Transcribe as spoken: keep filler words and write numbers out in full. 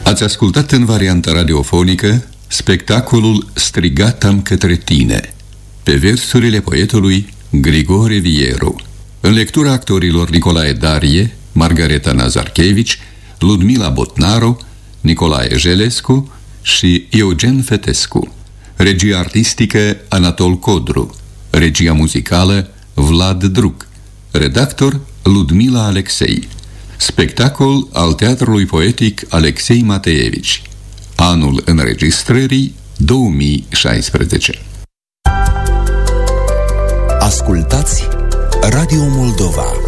Ați ascultat în varianta radiofonică spectacolul Strigat-am către tine, pe versurile poetului Grigore Vieru, în lectura actorilor Nicolae Darie, Margareta Nazarchevici, Ludmila Botnaru, Nicolae Jelescu și Eugen Fetescu. Regia artistică Anatol Codru. Regia muzicală Vlad Druc. Redactor Ludmila Alexei. Spectacol al Teatrului Poetic Alexei Mateevici. Anul înregistrării două mii șaisprezece. Ascultați Radio Moldova.